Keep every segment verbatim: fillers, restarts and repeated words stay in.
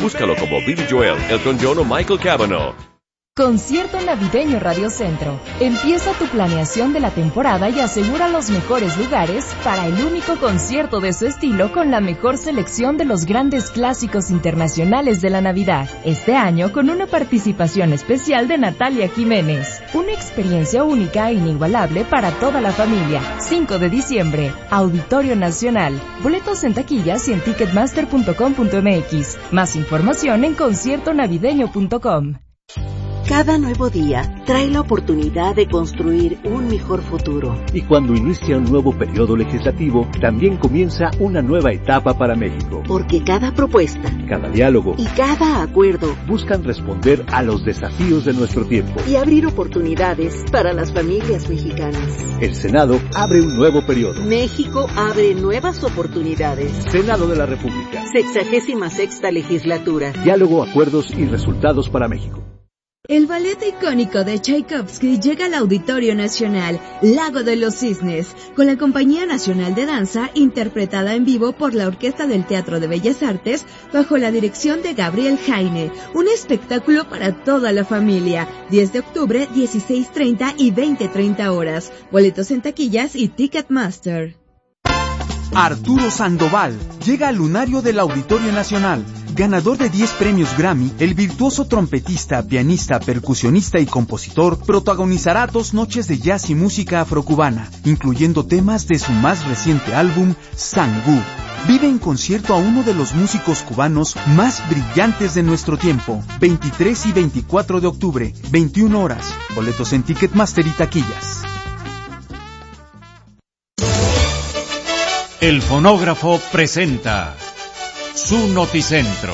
Búscalo como Billy Joel, Elton John o Michael Cavanaugh. Concierto Navideño Radio Centro. Empieza tu planeación de la temporada y asegura los mejores lugares para el único concierto de su estilo con la mejor selección de los grandes clásicos internacionales de la Navidad. Este año con una participación especial de Natalia Jiménez. Una experiencia única e inigualable para toda la familia. cinco de diciembre, Auditorio Nacional. Boletos en taquillas y en ticketmaster punto com punto m x. Más información en concierto navideño punto com. Cada nuevo día trae la oportunidad de construir un mejor futuro. Y cuando inicia un nuevo periodo legislativo, también comienza una nueva etapa para México. Porque cada propuesta, cada diálogo y cada acuerdo buscan responder a los desafíos de nuestro tiempo y abrir oportunidades para las familias mexicanas. El Senado abre un nuevo periodo. México abre nuevas oportunidades. Senado de la República. Sexagésima sexta legislatura. Diálogo, acuerdos y resultados para México. El ballet icónico de Tchaikovsky llega al Auditorio Nacional, Lago de los Cisnes, con la Compañía Nacional de Danza, interpretada en vivo por la Orquesta del Teatro de Bellas Artes, bajo la dirección de Gabriel Jaine. Un espectáculo para toda la familia. diez de octubre, dieciséis treinta y veinte treinta horas. Boletos en taquillas y Ticketmaster. Arturo Sandoval llega al lunario del Auditorio Nacional. Ganador de diez premios Grammy, el virtuoso trompetista, pianista, percusionista y compositor protagonizará dos noches de jazz y música afrocubana, incluyendo temas de su más reciente álbum, Sangú. Vive en concierto a uno de los músicos cubanos más brillantes de nuestro tiempo. veintitrés y veinticuatro de octubre, veintiuna horas. Boletos en Ticketmaster y taquillas. El Fonógrafo presenta su Noticentro.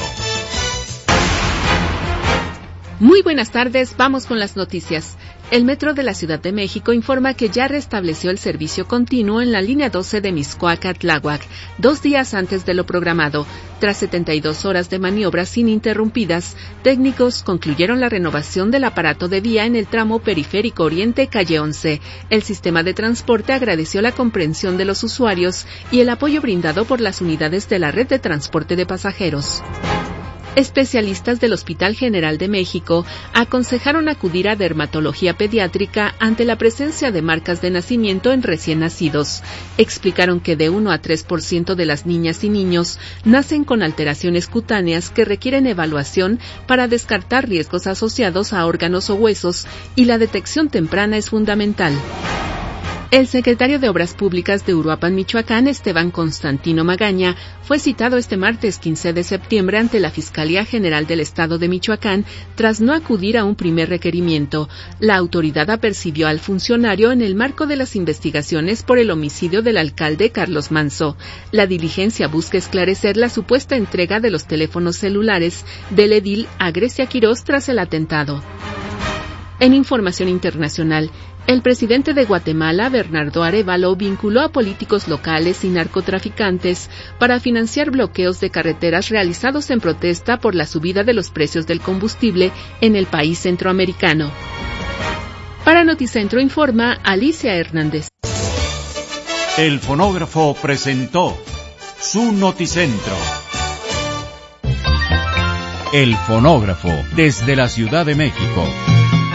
Muy buenas tardes, vamos con las noticias. El Metro de la Ciudad de México informa que ya restableció el servicio continuo en la línea doce de Mixcoac a Tláhuac, dos días antes de lo programado. Tras setenta y dos horas de maniobras ininterrumpidas, técnicos concluyeron la renovación del aparato de vía en el tramo Periférico Oriente, calle once. El sistema de transporte agradeció la comprensión de los usuarios y el apoyo brindado por las unidades de la red de transporte de pasajeros. Especialistas del Hospital General de México aconsejaron acudir a dermatología pediátrica ante la presencia de marcas de nacimiento en recién nacidos. Explicaron que de uno a tres por ciento de las niñas y niños nacen con alteraciones cutáneas que requieren evaluación para descartar riesgos asociados a órganos o huesos, y la detección temprana es fundamental. El secretario de Obras Públicas de Uruapan, Michoacán, Esteban Constantino Magaña, fue citado este martes quince de septiembre ante la Fiscalía General del Estado de Michoacán tras no acudir a un primer requerimiento. La autoridad apercibió al funcionario en el marco de las investigaciones por el homicidio del alcalde Carlos Manso. La diligencia busca esclarecer la supuesta entrega de los teléfonos celulares del edil a Grecia Quirós tras el atentado. En información internacional, el presidente de Guatemala, Bernardo Arévalo, vinculó a políticos locales y narcotraficantes para financiar bloqueos de carreteras realizados en protesta por la subida de los precios del combustible en el país centroamericano. Para Noticentro informa Alicia Hernández. El Fonógrafo presentó su Noticentro. El Fonógrafo, desde la Ciudad de México.